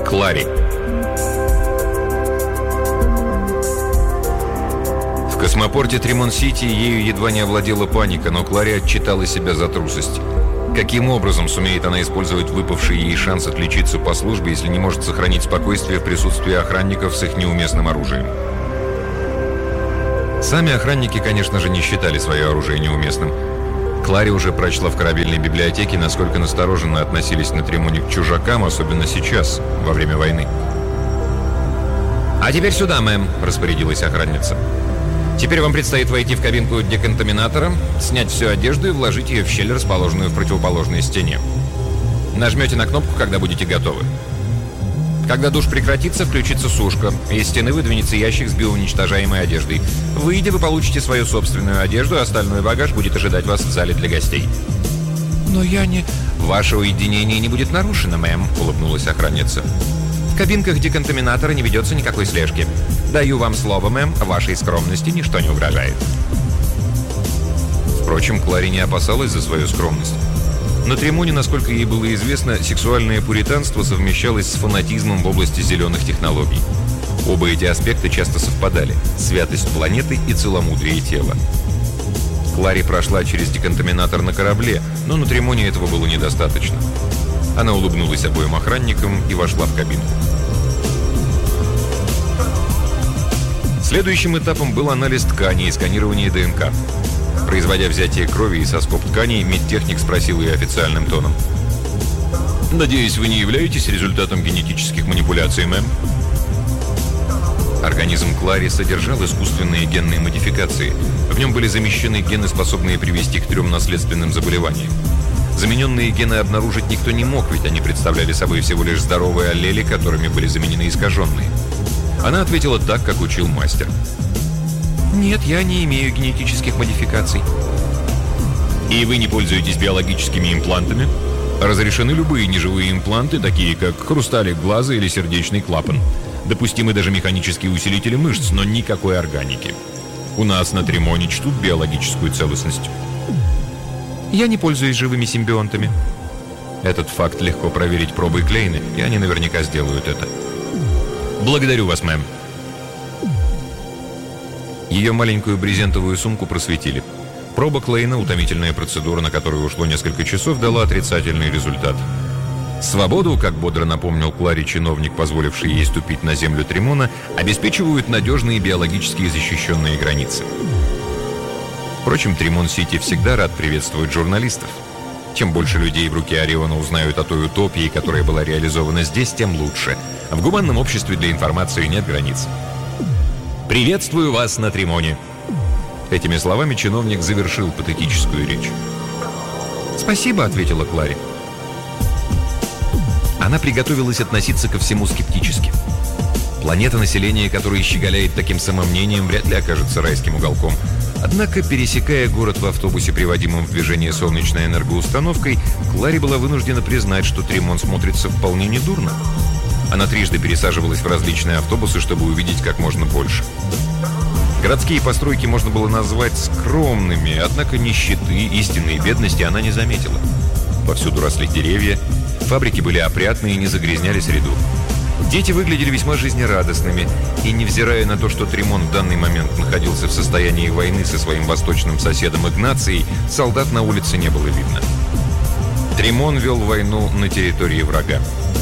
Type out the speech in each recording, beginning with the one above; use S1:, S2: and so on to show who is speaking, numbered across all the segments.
S1: Клари. В космопорте Тремон-Сити ею едва не овладела паника, но Клари отчитала себя за трусость. Каким образом сумеет она использовать выпавший ей шанс отличиться по службе, если не может сохранить спокойствие в присутствии охранников с их неуместным оружием? Сами охранники, конечно же, не считали свое оружие неуместным. Клари уже прочла в корабельной библиотеке, насколько настороженно относились на Тремоне к чужакам, особенно сейчас, во время войны. «А теперь сюда, мэм», — распорядилась охранница. «Теперь вам предстоит войти в кабинку деконтаминатора, снять всю одежду и вложить ее в щель, расположенную в противоположной стене. Нажмете на кнопку, когда будете готовы. Когда душ прекратится, включится сушка. Из стены выдвинется ящик с биоуничтожаемой одеждой. Выйдя, вы получите свою собственную одежду, а остальной багаж будет ожидать вас в зале для гостей». «Но я не...» «Ваше уединение не будет нарушено, мэм», — улыбнулась охранница. «В кабинках деконтаминатора не ведется никакой слежки. Даю вам слово, мэм, вашей скромности ничто не угрожает». Впрочем, Клари не опасалась за свою скромность. На Тремоне, насколько ей было известно, сексуальное пуританство совмещалось с фанатизмом в области зеленых технологий. Оба эти аспекта часто совпадали – святость планеты и целомудрие тела. Клари прошла через деконтаминатор на корабле, но на Тремоне этого было недостаточно. Она улыбнулась обоим охранникам и вошла в кабинку. Следующим этапом был анализ тканей и сканирование ДНК. Производя взятие крови и соскоб тканей, медтехник спросил ее официальным тоном: «Надеюсь, вы не являетесь результатом генетических манипуляций, мэм?» Организм Клари содержал искусственные генные модификации. В нем были замещены гены, способные привести к 3 наследственным заболеваниям. Замененные гены обнаружить никто не мог, ведь они представляли собой всего лишь здоровые аллели, которыми были заменены искаженные. Она ответила так, как учил мастер. «Нет, я не имею генетических модификаций». «И вы не пользуетесь биологическими имплантами?» «Разрешены любые неживые импланты, такие как хрусталик глаза или сердечный клапан. Допустимы даже механические усилители мышц, но никакой органики. У нас на Тремоне чтут биологическую целостность». «Я не пользуюсь живыми симбионтами». Этот факт легко проверить пробой Клейна, и они наверняка сделают это. «Благодарю вас, мэм». Ее маленькую брезентовую сумку просветили. Проба Клейна, утомительная процедура, на которую ушло несколько часов, дала отрицательный результат. Свободу, как бодро напомнил Клари чиновник, позволивший ей ступить на землю Тремона, обеспечивают надежные биологически защищенные границы. Впрочем, Тремон-Сити всегда рад приветствовать журналистов. Чем больше людей в руке Ориона узнают о той утопии, которая была реализована здесь, тем лучше. В гуманном обществе для информации нет границ. «Приветствую вас на Тремоне!» Этими словами чиновник завершил патетическую речь. «Спасибо», — ответила Клари. Она приготовилась относиться ко всему скептически. Планета, население которой щеголяет таким самомнением, вряд ли окажется райским уголком. Однако, пересекая город в автобусе, приводимом в движение солнечной энергоустановкой, Клари была вынуждена признать, что Тремон смотрится вполне недурно. Она трижды пересаживалась в различные автобусы, чтобы увидеть как можно больше. Городские постройки можно было назвать скромными, однако нищеты, истинной бедности она не заметила. Повсюду росли деревья, фабрики были опрятные и не загрязняли среду. Дети выглядели весьма жизнерадостными, и, невзирая на то, что Тремон в данный момент находился в состоянии войны со своим восточным соседом Игнацией, солдат на улице не было видно. Тремон вел войну на территории врага.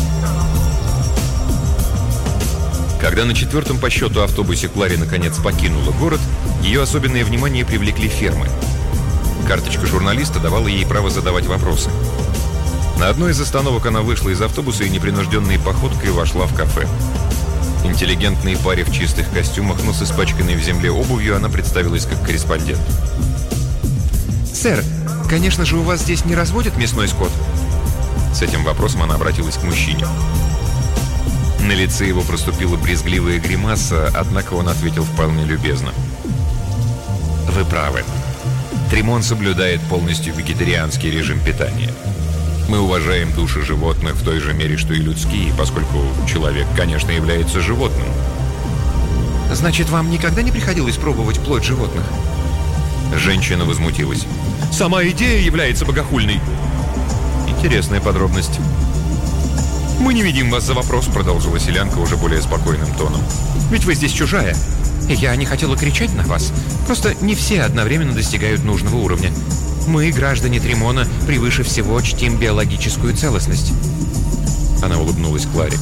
S1: Когда на 4-м по счету автобусе Клари наконец покинула город, ее особенное внимание привлекли фермы. Карточка журналиста давала ей право задавать вопросы. На одной из остановок она вышла из автобуса и непринужденной походкой вошла в кафе. Интеллигентной паре в чистых костюмах, но с испачканной в земле обувью, она представилась как корреспондент. «Сэр, конечно же, у вас здесь не разводят мясной скот?» С этим вопросом она обратилась к мужчине. На лице его проступила брезгливая гримаса, однако он ответил вполне любезно. «Вы правы. Тремон соблюдает полностью вегетарианский режим питания. Мы уважаем души животных в той же мере, что и людские, поскольку человек, конечно, является животным». «Значит, вам никогда не приходилось пробовать плоть животных?» Женщина возмутилась. «Сама идея является богохульной». «Интересная подробность». «Мы не видим вас за вопрос», — продолжила селянка уже более спокойным тоном. «Ведь вы здесь чужая. И я не хотела кричать на вас. Просто не все одновременно достигают нужного уровня. Мы, граждане Тримона, превыше всего чтим биологическую целостность». Она улыбнулась Кларе.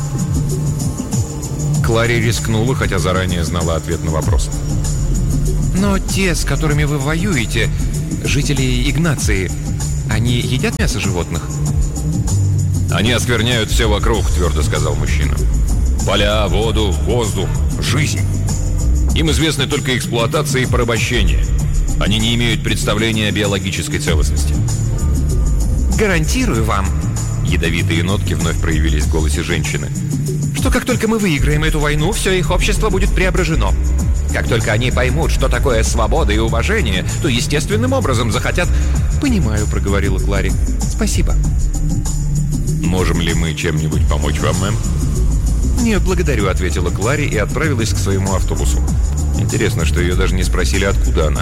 S1: Кларе рискнула, хотя заранее знала ответ на вопрос. «Но те, с которыми вы воюете, жители Игнации, они едят мясо животных?» «Они оскверняют все вокруг», — твердо сказал мужчина. «Поля, воду, воздух, жизнь. Им известны только эксплуатация и порабощение. Они не имеют представления о биологической целостности». «Гарантирую вам», — ядовитые нотки вновь проявились в голосе женщины, «что как только мы выиграем эту войну, все их общество будет преображено. Как только они поймут, что такое свобода и уважение, то естественным образом захотят...» «Понимаю», — проговорила Клари. «Спасибо». «Можем ли мы чем-нибудь помочь вам, мэм?» «Нет, благодарю», — ответила Клари и отправилась к своему автобусу. Интересно, что ее даже не спросили, откуда она.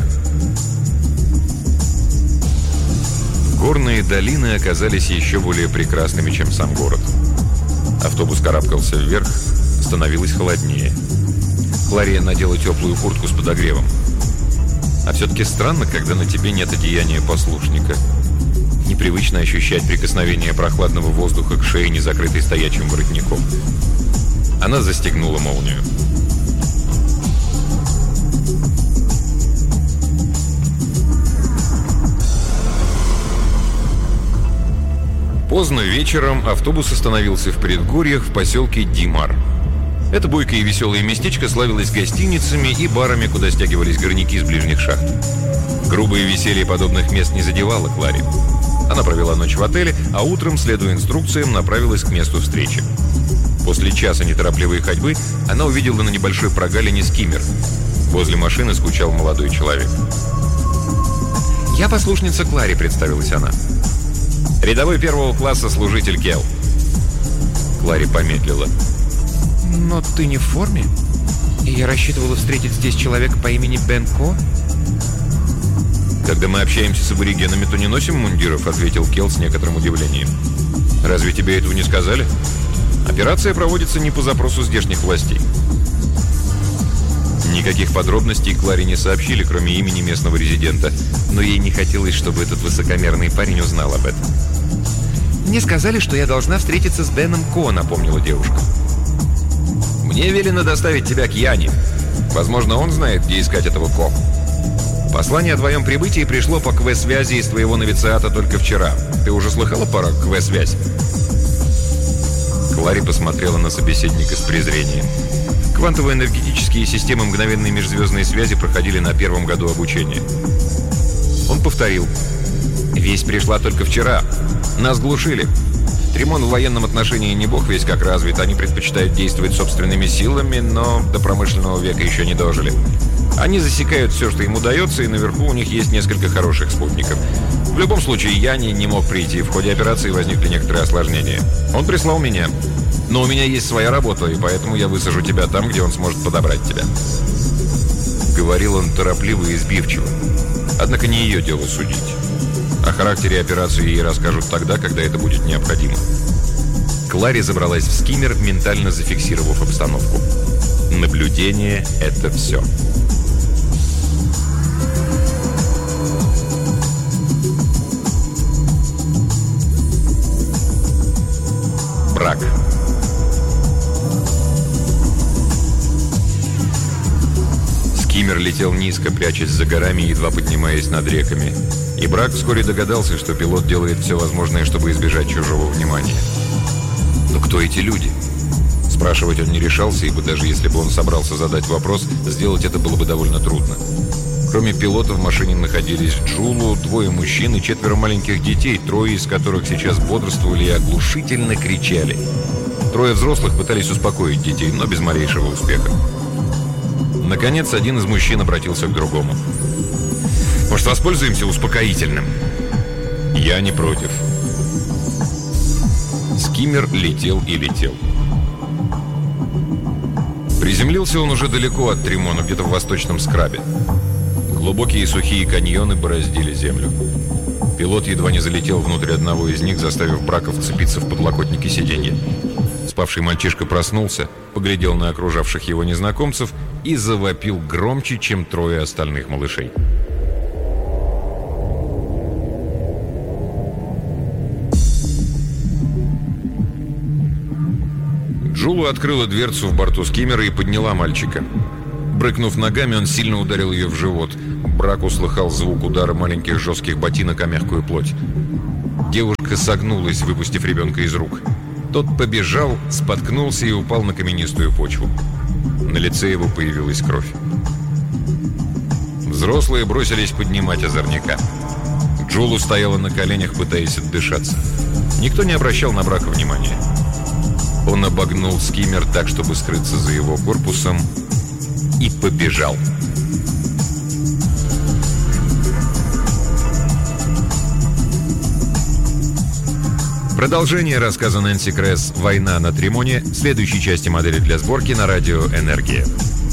S1: Горные долины оказались еще более прекрасными, чем сам город. Автобус карабкался вверх, становилось холоднее. Клари надела теплую куртку с подогревом. А все-таки странно, когда на тебе нет одеяния послушника. Непривычно ощущать прикосновение прохладного воздуха к шее, не закрытой стоячим воротником. Она застегнула молнию. Поздно вечером автобус остановился в предгорьях в поселке Димар. Это бойкое и веселое местечко славилось гостиницами и барами, куда стягивались горняки из ближних шахт. Грубое веселье подобных мест не задевало Клари. Она провела ночь в отеле, а утром, следуя инструкциям, направилась к месту встречи. После часа неторопливой ходьбы она увидела на небольшой прогалине скиммер. Возле машины скучал молодой человек. «Я послушница Клари», — представилась она. «Рядовой первого класса служитель Кел». Клари помедлила. «Но ты не в форме? И я рассчитывала встретить здесь человека по имени Бен Ко?» «Когда мы общаемся с аборигенами, то не носим мундиров», — ответил Кел с некоторым удивлением. «Разве тебе этого не сказали? Операция проводится не по запросу здешних властей». Никаких подробностей Кларе не сообщили, кроме имени местного резидента, но ей не хотелось, чтобы этот высокомерный парень узнал об этом. «Мне сказали, что я должна встретиться с Беном Ко», — напомнила девушка. «Мне велено доставить тебя к Яне. Возможно, он знает, где искать этого Ко. Послание о твоем прибытии пришло по КВ-связи из твоего новициата только вчера. Ты уже слыхала про КВ-связь?» Клари посмотрела на собеседника с презрением. Квантово-энергетические системы мгновенной межзвездной связи проходили на первом году обучения. Он повторил. «Весть пришла только вчера. Нас глушили. Тримон в военном отношении не бог весь как развит. Они предпочитают действовать собственными силами, но до промышленного века еще не дожили. Они засекают все, что им удается, и наверху у них есть несколько хороших спутников. В любом случае, Яни не мог прийти. В ходе операции возникли некоторые осложнения. Он прислал меня. Но у меня есть своя работа, и поэтому я высажу тебя там, где он сможет подобрать тебя». Говорил он торопливо и сбивчиво. Однако не ее дело судить. О характере операции ей расскажут тогда, когда это будет необходимо. Клари забралась в скиммер, ментально зафиксировав обстановку. Наблюдение — это все. Брак. Скиммер летел низко, прячась за горами и едва поднимаясь над реками. И Брак вскоре догадался, что пилот делает все возможное, чтобы избежать чужого внимания. Но кто эти люди? Спрашивать он не решался, ибо даже если бы он собрался задать вопрос, сделать это было бы довольно трудно. Кроме пилота в машине находились Джулу, 2 мужчин и 4 маленьких детей, 3 из которых сейчас бодрствовали и оглушительно кричали. 3 взрослых пытались успокоить детей, но без малейшего успеха. Наконец, один из мужчин обратился к другому. «Может, воспользуемся успокоительным?» «Я не против». Скиммер летел и летел. Приземлился он уже далеко от Тримона, где-то в восточном скрабе. Глубокие сухие каньоны бороздили землю. Пилот едва не залетел внутрь одного из них, заставив Брака вцепиться в подлокотники сиденья. Полуспавший мальчишка проснулся, поглядел на окружавших его незнакомцев и завопил громче, чем трое остальных малышей. Джулу открыла дверцу в борту скиммера и подняла мальчика. Брыкнув ногами, он сильно ударил ее в живот. Брак услыхал звук удара маленьких жестких ботинок о мягкую плоть. Девушка согнулась, выпустив ребенка из рук. Тот побежал, споткнулся и упал на каменистую почву. На лице его появилась кровь. Взрослые бросились поднимать озорника. Джулу стояла на коленях, пытаясь отдышаться. Никто не обращал на Брака внимания. Он обогнул скиммер так, чтобы скрыться за его корпусом, и побежал. Продолжение рассказа Нэнси Кресс «Война на Тримоне» в следующей части «Модели для сборки» на радио «Энергия».